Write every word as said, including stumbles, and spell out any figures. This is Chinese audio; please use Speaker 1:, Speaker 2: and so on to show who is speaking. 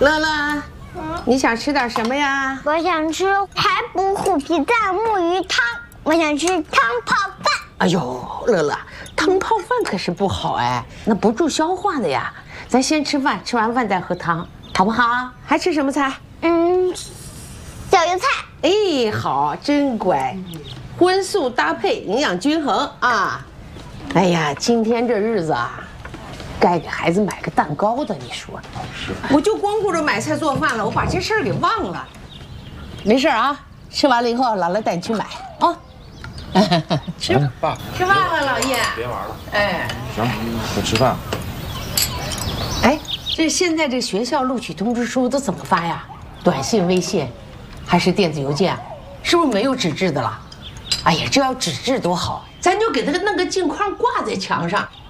Speaker 1: 乐乐，你想吃点什么呀？
Speaker 2: 我想吃排骨虎皮蛋木鱼汤，我想吃汤泡饭。
Speaker 1: 哎呦，乐乐，汤泡饭可是不好哎，那不助消化的呀。咱先吃饭，吃完饭再喝汤，好不好？还吃什么菜？
Speaker 2: 嗯，小油菜。
Speaker 1: 哎，好，真乖，荤素搭配，营养均衡啊。哎呀，今天这日子啊，该给孩子买个蛋糕的，你说？我就光顾着买菜做饭了，我把这事儿给忘了。没事啊，吃完了以后，姥姥带你去买啊。吃吧，
Speaker 3: 爸，
Speaker 1: 吃饭了，老叶。
Speaker 3: 别玩了。
Speaker 1: 哎，
Speaker 3: 行，我吃饭。
Speaker 1: 哎，这现在这学校录取通知书都怎么发呀？短信、微信，还是电子邮件？是不是没有纸质的了？哎呀，这要纸质多好，咱就给它弄个镜框挂在墙上，